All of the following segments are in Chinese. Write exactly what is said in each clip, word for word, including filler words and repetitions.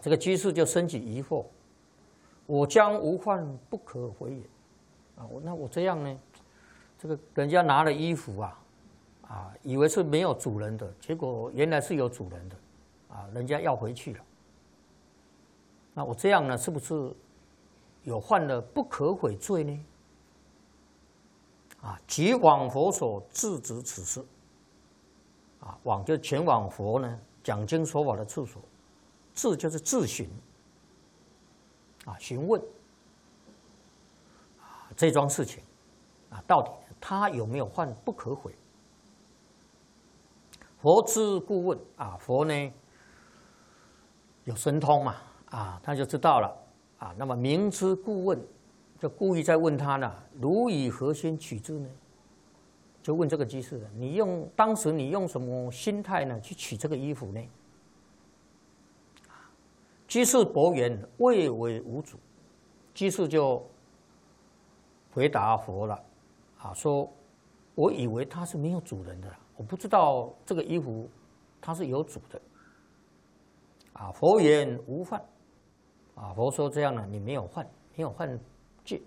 这个居士就升起疑惑：我将无患不可回也。啊，那我这样呢？这个人家拿了衣服啊，啊，以为是没有主人的，结果原来是有主人的，啊，人家要回去了。那我这样呢，是不是有犯了不可悔罪呢？啊，即往佛所制止此事。啊，往就前往佛呢讲经说法的处所，质就是质询，啊，询问，啊，这桩事情，啊，到底他有没有犯不可悔？佛知故问，啊，佛呢有神通嘛，啊，他就知道了，啊，那么明知故问，就故意在问他呢，如以何心取之呢？就问这个居士了，你用当时你用什么心态呢去取这个衣服呢？居士驳言：未为无主。居士就回答佛了，啊，说我以为它是没有主人的，我不知道这个衣服它是有主的。啊，佛言无犯。啊，佛说这样呢，你没有犯，没有犯戒。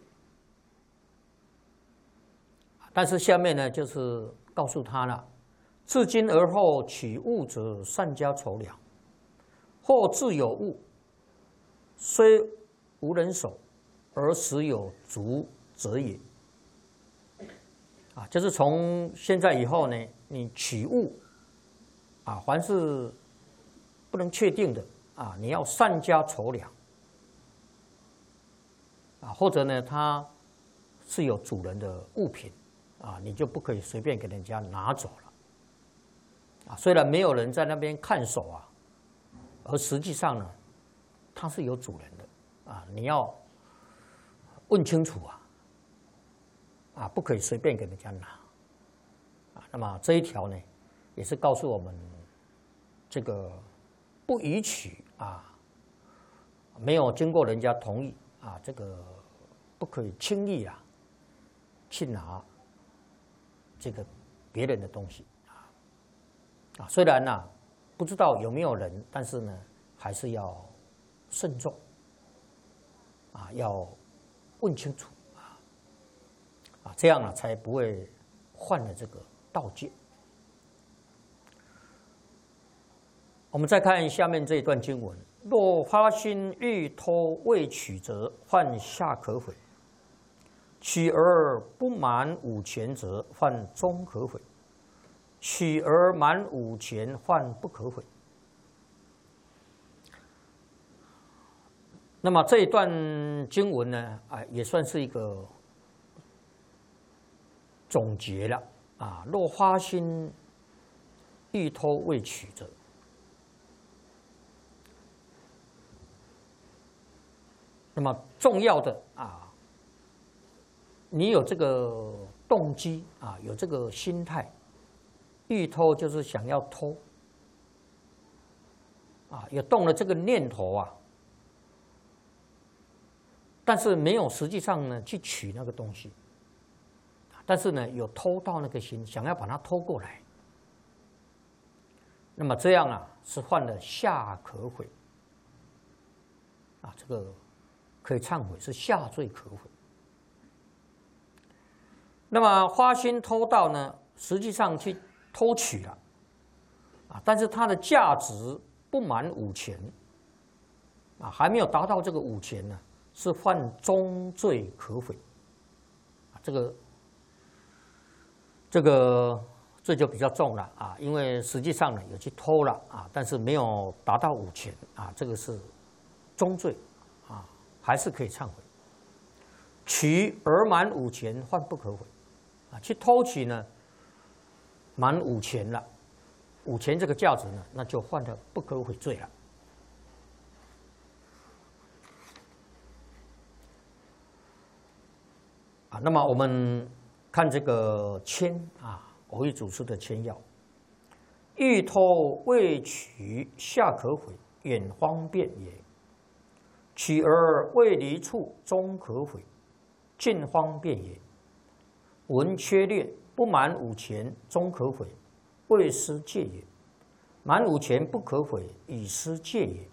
但是下面呢，就是告诉他了：自今而后取物者，善加筹量；或自有物，虽无人手，而实有足者也。啊，就是从现在以后呢，你取物，啊，凡是不能确定的啊，你要善加筹量。啊，或者呢，它是有主人的物品。啊，你就不可以随便给人家拿走了。啊，虽然没有人在那边看守啊，而实际上呢，它是有主人的。啊，你要问清楚啊，啊，不可以随便给人家拿。啊，那么这一条呢，也是告诉我们，这个不允取啊，没有经过人家同意啊，这个不可以轻易啊去拿。这个别人的东西啊，啊，虽然呢、啊、不知道有没有人，但是呢还是要慎重啊，要问清楚啊，啊，这样呢才不会犯了这个盗戒。我们再看下面这一段经文：若发心欲偷未取则，犯下可悔。取而不满五钱则，犯中可悔；取而满五钱，犯不可悔。那么这一段经文呢，啊，也算是一个总结了啊。若发心欲偷未取者，那么重要的啊。你有这个动机啊，有这个心态，欲偷就是想要偷啊，有动了这个念头啊，但是没有实际上呢去取那个东西，但是呢有偷盗那个心，想要把它偷过来，那么这样啊是犯了下可悔啊，这个可以忏悔，是下罪可悔。那么发心偷盗呢，实际上去偷取了，啊，但是它的价值不满五钱，啊，还没有达到这个五钱呢，是犯中罪可悔，啊，这个这个罪就比较重了啊，因为实际上呢有去偷了啊，但是没有达到五钱啊，这个是中罪啊，还是可以忏悔。取而满五钱，犯不可悔。啊，去偷取呢，满五钱了，五钱这个价值呢，那就犯了不可悔罪了。啊，那么我们看这个签啊，蕅益祖师的签要：欲偷未取，下可悔，远方便也；取而未离处，中可悔，近方便也。闻缺略，不满五钱，中可悔，未失戒也；满五钱不可悔，已失戒也。